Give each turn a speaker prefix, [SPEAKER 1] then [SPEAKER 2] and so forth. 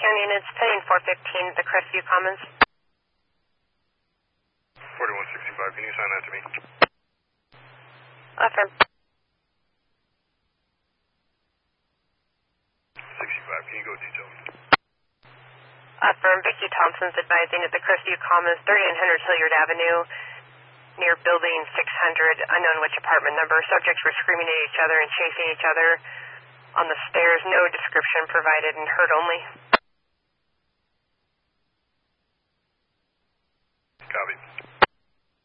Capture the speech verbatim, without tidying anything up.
[SPEAKER 1] County units pending four fifteen at the Crestview Commons.
[SPEAKER 2] forty-one sixty-five, can you assign that to me?
[SPEAKER 1] Affirm.
[SPEAKER 2] sixty-five, can you go detail?
[SPEAKER 1] Affirm. Vicki Thompson's advising at the Crestview Commons, thirty-nine hundred Hilliard Avenue, near building six hundred, unknown which apartment number. Subjects were screaming at each other and chasing each other on the stairs. No description provided and heard only.